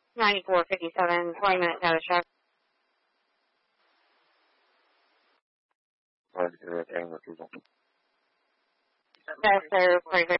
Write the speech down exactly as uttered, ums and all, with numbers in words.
ninety-four fifty-seven, twenty minutes out of traffic. Yes, sir.